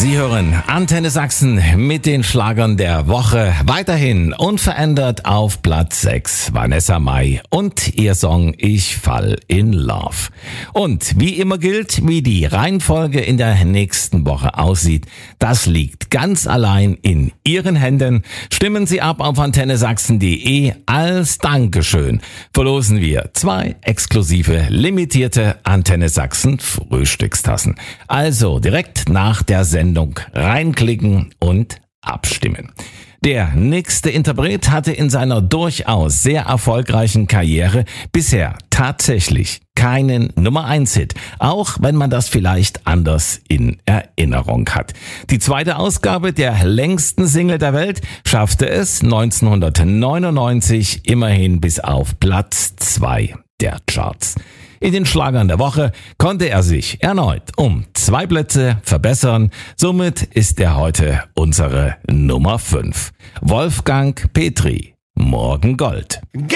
Sie hören Antenne Sachsen mit den Schlagern der Woche. Weiterhin unverändert auf Platz 6 Vanessa Mai und ihr Song Ich fall in Love. Und wie immer gilt, wie die Reihenfolge in der nächsten Woche aussieht, das liegt ganz allein in Ihren Händen. Stimmen Sie ab auf antennesachsen.de. Als Dankeschön verlosen wir 2 exklusive limitierte Antenne Sachsen Frühstückstassen. Also direkt nach der Sendung reinklicken und abstimmen. Der nächste Interpret hatte in seiner durchaus sehr erfolgreichen Karriere bisher tatsächlich keinen Nummer-1-Hit, auch wenn man das vielleicht anders in Erinnerung hat. Die zweite Ausgabe der längsten Single der Welt schaffte es 1999 immerhin bis auf Platz 2 der Charts. In den Schlagern der Woche konnte er sich erneut um 2 Plätze verbessern. Somit ist er heute unsere Nummer 5. Wolfgang Petri, Morgen Gold.